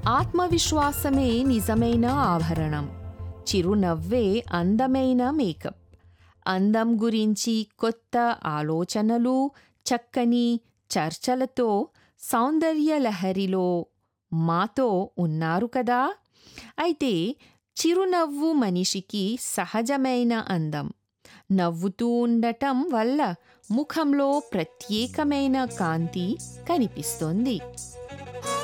ఆత్మవిశ్వాసమే నిజమైన ఆభరణం. చిరునవ్వే అందమైన మేకప్. అందం గురించి కొత్త ఆలోచనలు, చక్కని చర్చలతో సౌందర్య లహరిలో మాతో ఉన్నారు కదా. అయితే చిరునవ్వు మనిషికి సహజమైన అందం. నవ్వుతూ ఉండటం వల్ల ముఖంలో ప్రత్యేకమైన కాంతి కనిపిస్తుంది.